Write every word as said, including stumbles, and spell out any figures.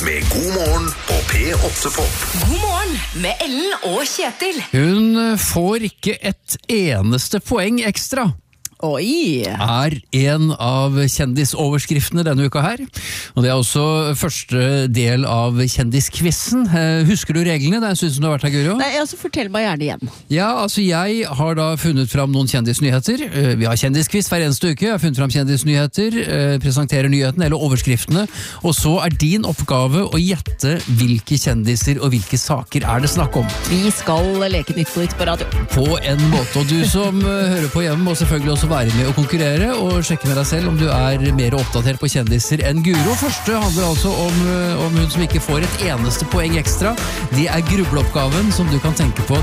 med God morgen på P åtte Pop. God morgen med Ellen og Kjetil. Hun får ikke et eneste poeng ekstra. Oi! Er en av kjendisoverskriftene denne uka her. Og det er også første del av kjendiskvissen. Husker du reglene? Det er en stund som du har vært her, Guro. Nei, altså fortell meg gjerne igjen. Ja, altså jeg har da funnet fram noen kjendisnyheter. Vi har kjendiskviss hver eneste uke. Jeg har funnet fram kjendisnyheter, presenterer nyhetene eller overskriftene. Og så er din oppgave å gjette hvilke kjendiser og hvilke saker er det snakk om. Vi skal leke Nytt på Nytt på radio. På en måte. Og du som hører på hjemme må selvfølgelig også være med å konkurrere og sjekke med deg selv om du er mer oppdatert på kjendiser enn Guro. Første handler altså om, om hun som ikke får et eneste poeng ekstra. Det er grubleoppgaven som du kan tenke på